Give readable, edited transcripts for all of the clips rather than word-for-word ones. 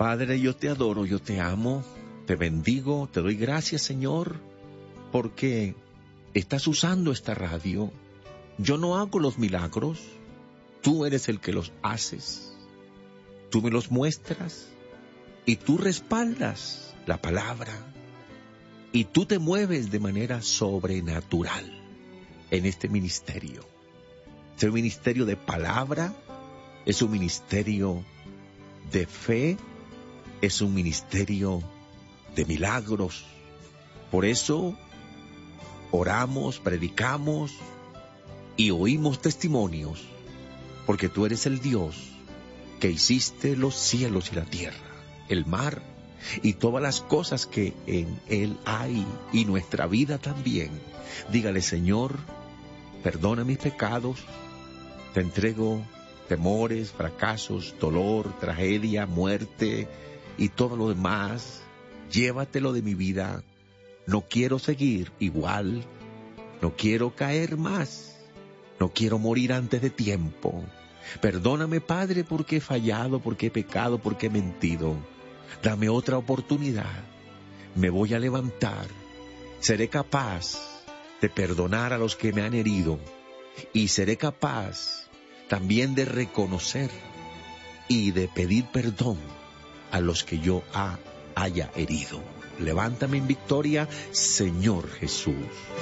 Padre, yo te adoro, yo te amo, te bendigo, te doy gracias, Señor, porque estás usando esta radio. Yo no hago los milagros, tú eres el que los haces. Tú me los muestras y tú respaldas la palabra y tú te mueves de manera sobrenatural en este ministerio. Es un ministerio de palabra, es un ministerio de fe, es un ministerio de milagros. Por eso oramos, predicamos y oímos testimonios, porque tú eres el Dios que hiciste los cielos y la tierra, el mar y todas las cosas que en él hay, y nuestra vida también. Dígale: Señor, perdona mis pecados, te entrego temores, fracasos, dolor, tragedia, muerte y todo lo demás. Llévatelo de mi vida. No quiero seguir igual, no quiero caer más, no quiero morir antes de tiempo. Perdóname, Padre, porque he fallado, porque he pecado, porque he mentido. Dame otra oportunidad. Me voy a levantar. Seré capaz de perdonar a los que me han herido y seré capaz también de reconocer y de pedir perdón a los que yo haya herido. Levántame en victoria, Señor Jesús.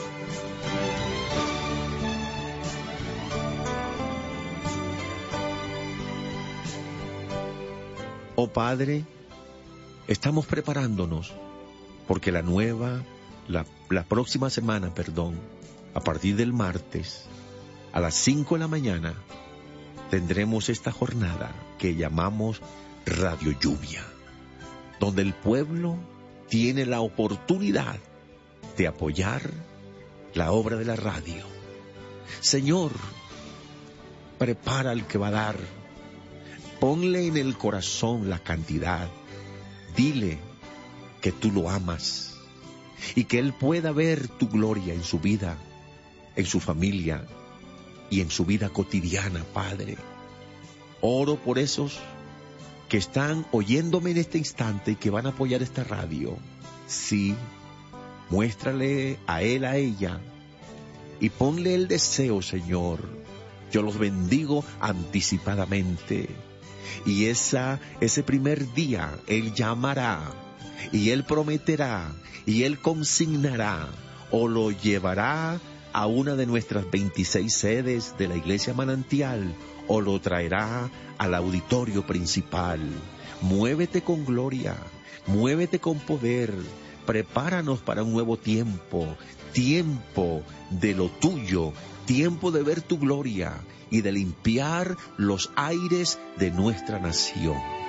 Oh Padre, estamos preparándonos porque la próxima semana, a partir del martes, a las 5 de la mañana, tendremos esta jornada que llamamos Radio Lluvia, donde el pueblo tiene la oportunidad de apoyar la obra de la radio. Señor, prepara al que va a dar. Ponle en el corazón la cantidad. Dile que tú lo amas y que él pueda ver tu gloria en su vida, en su familia y en su vida cotidiana, Padre. Oro por esos que están oyéndome en este instante y que van a apoyar esta radio. Sí, muéstrale a él, a ella, y ponle el deseo, Señor. Yo los bendigo anticipadamente. Y ese primer día Él llamará, y Él prometerá, y Él consignará, o lo llevará a una de nuestras 26 sedes de la Iglesia Manantial, o lo traerá al auditorio principal. Muévete con gloria, muévete con poder, prepáranos para un nuevo tiempo, tiempo de lo tuyo, tiempo de ver tu gloria y de limpiar los aires de nuestra nación.